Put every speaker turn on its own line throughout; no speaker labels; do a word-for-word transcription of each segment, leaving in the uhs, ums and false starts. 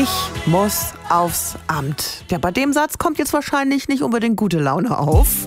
Ich muss aufs Amt. Ja, bei dem Satz kommt jetzt wahrscheinlich nicht unbedingt gute Laune auf.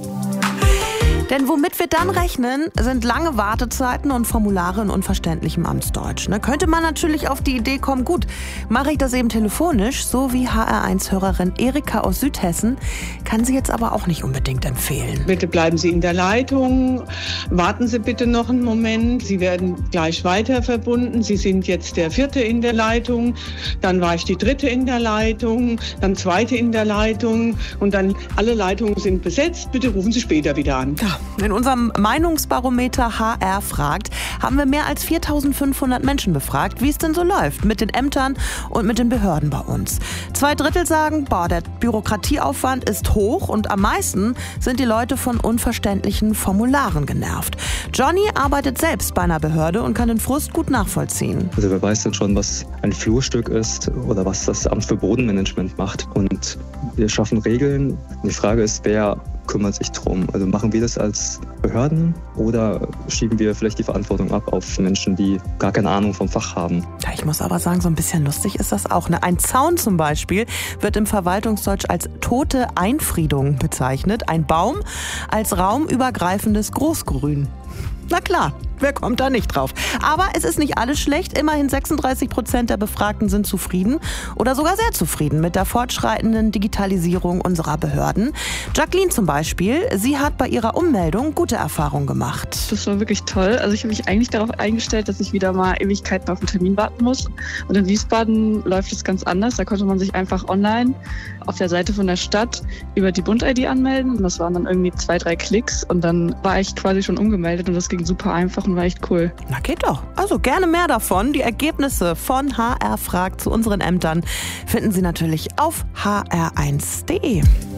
Denn womit wir dann rechnen, sind lange Wartezeiten und Formulare in unverständlichem Amtsdeutsch. Ne? Könnte man natürlich auf die Idee kommen, gut, mache ich das eben telefonisch, so wie H R eins Hörerin Erika aus Südhessen, kann sie jetzt aber auch nicht unbedingt empfehlen.
Bitte bleiben Sie in der Leitung, warten Sie bitte noch einen Moment, Sie werden gleich weiter verbunden. Sie sind jetzt der Vierte in der Leitung, dann war ich die Dritte in der Leitung, dann Zweite in der Leitung und dann alle Leitungen sind besetzt, bitte rufen Sie später wieder an.
Ja. In unserem Meinungsbarometer H R fragt, haben wir mehr als viertausendfünfhundert Menschen befragt, wie es denn so läuft mit den Ämtern und mit den Behörden bei uns. Zwei Drittel sagen, boah, der Bürokratieaufwand ist hoch und am meisten sind die Leute von unverständlichen Formularen genervt. Johnny arbeitet selbst bei einer Behörde und kann den Frust gut nachvollziehen.
Also wer weiß denn schon, was ein Flurstück ist oder was das Amt für Bodenmanagement macht. Und wir schaffen Regeln. Die Frage ist, wer kümmert sich drum? Also machen wir das als Behörden oder schieben wir vielleicht die Verantwortung ab auf Menschen, die gar keine Ahnung vom Fach haben?
Ja, ich muss aber sagen, so ein bisschen lustig ist das auch. Ne? Ein Zaun zum Beispiel wird im Verwaltungsdeutsch als tote Einfriedung bezeichnet. Ein Baum als raumübergreifendes Großgrün. Na klar, wer kommt da nicht drauf? Aber es ist nicht alles schlecht. Immerhin sechsunddreißig Prozent der Befragten sind zufrieden oder sogar sehr zufrieden mit der fortschreitenden Digitalisierung unserer Behörden. Jacqueline zum Beispiel, sie hat bei ihrer Ummeldung gute Erfahrungen gemacht.
Das war wirklich toll. Also ich habe mich eigentlich darauf eingestellt, dass ich wieder mal Ewigkeiten auf einen Termin warten muss. Und in Wiesbaden läuft es ganz anders. Da konnte man sich einfach online auf der Seite von der Stadt über die Bund-I D anmelden. Und das waren dann irgendwie zwei, drei Klicks. Und dann war ich quasi schon umgemeldet und das ging super einfach und war echt cool.
Na geht doch. Also gerne mehr davon. Die Ergebnisse von H R fragt zu unseren Ämtern finden Sie natürlich auf h r eins punkt de.